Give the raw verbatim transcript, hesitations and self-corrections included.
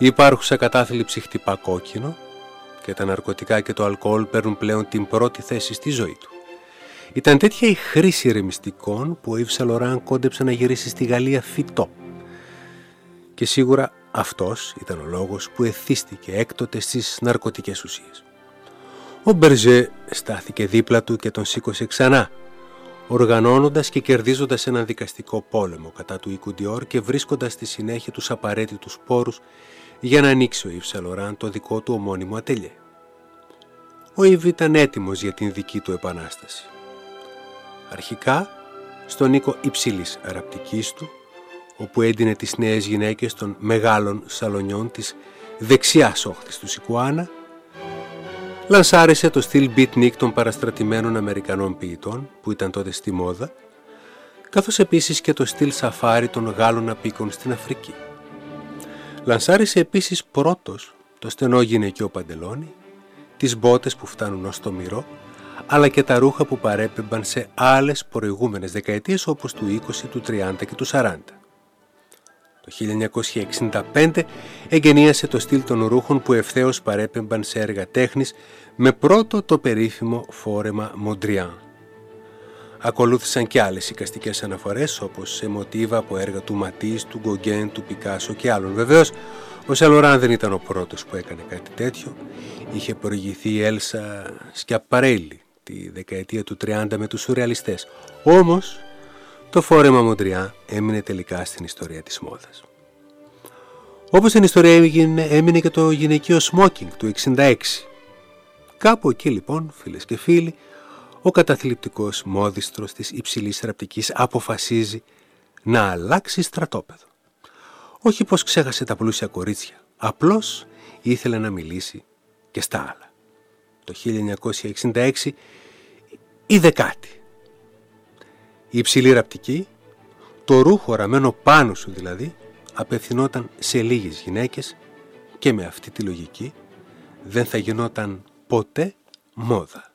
Η υπάρχουσα κατάθλιψη χτυπά κόκκινο και τα ναρκωτικά και το αλκοόλ παίρνουν πλέον την πρώτη θέση στη ζωή του. Ήταν τέτοια η χρήση ηρεμιστικών που ο Ιβ Σεν Λοράν κόντεψε να γυρίσει στη Γαλλία φυτό. Και σίγουρα αυτός ήταν ο λόγος που εθίστηκε έκτοτε στις ναρκωτικές ουσίες. Ο Μπερζέ στάθηκε δίπλα του και τον σήκωσε ξανά, οργανώνοντας και κερδίζοντας έναν δικαστικό πόλεμο κατά του οίκου Dior και βρίσκοντας στη συνέχεια τους απαραίτητους πόρους για να ανοίξει ο Ιβ Σεν Λοράν το δικό του ομώνυμο ατελιέ. Ο Ιβ ήταν έτοιμος για την δική του επανάσταση. Αρχικά στον οίκο υψηλής ραπτικής του, όπου έντυνε τις νέες γυναίκες των μεγάλων σαλονιών της δεξιάς όχθης του Σικουάνα, λανσάρισε το στυλ beatnik των παραστρατημένων Αμερικανών ποιητών που ήταν τότε στη μόδα, καθώς επίσης και το στυλ σαφάρι των Γάλλων απίκων στην Αφρική. Λανσάρισε επίσης πρώτος το στενό γυναικείο παντελόνι, τις μπότες που φτάνουν ως το μυρό, αλλά και τα ρούχα που παρέπεμπαν σε άλλες προηγούμενες δεκαετίες όπως του είκοσι, του τριάντα και του σαράντα. Το χίλια εννιακόσια εξήντα πέντε εγκαινίασε το στυλ των ρούχων που ευθέως παρέπεμπαν σε έργα τέχνης με πρώτο το περίφημο φόρεμα Mondrian. Ακολούθησαν και άλλες εικαστικές αναφορές όπως σε μοτίβα από έργα του Ματίς, του Γκογκέν, του Πικάσο και άλλων. Βεβαίως, ο Σεν Λοράν δεν ήταν ο πρώτος που έκανε κάτι τέτοιο. Είχε προηγηθεί η Έλσα Σκιαπαρέλι τη δεκαετία του τριάντα με τους σουρεαλιστές. Όμως, το φόρεμα Μοντριά έμεινε τελικά στην ιστορία της μόδας. Όπως στην ιστορία έμεινε, έμεινε και το γυναικείο smoking του εξήντα έξι. Κάπου εκεί λοιπόν, φίλες και φίλοι, ο καταθλιπτικός μόδιστρος της υψηλής ραπτικής αποφασίζει να αλλάξει στρατόπεδο. Όχι πως ξέχασε τα πλούσια κορίτσια, απλώς ήθελε να μιλήσει και στα άλλα. Το χίλια εννιακόσια εξήντα έξι είδε κάτι. Η υψηλή ραπτική, το ρούχο ραμμένο πάνω σου δηλαδή, απευθυνόταν σε λίγες γυναίκες και με αυτή τη λογική δεν θα γινόταν ποτέ μόδα.